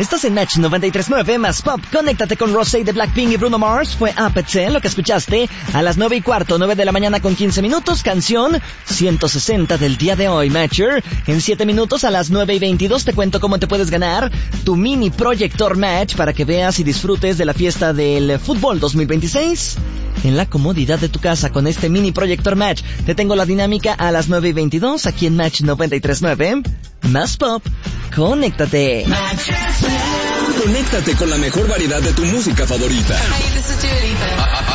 Estás en Match 93.9 más Pop. Conéctate con Rosé de Blackpink y Bruno Mars. Fue APC lo que escuchaste a las 9:15, 9 de la mañana con 15 minutos. Canción 160 del día de hoy, Matcher. En 7 minutos a las 9:22 te cuento cómo te puedes ganar tu mini proyector Match para que veas y disfrutes de la fiesta del fútbol 2026 en la comodidad de tu casa con este mini proyector Match. Te tengo la dinámica a las 9:22 aquí en Match 93.9 más Pop. Conéctate. Conéctate con la mejor variedad de tu música favorita.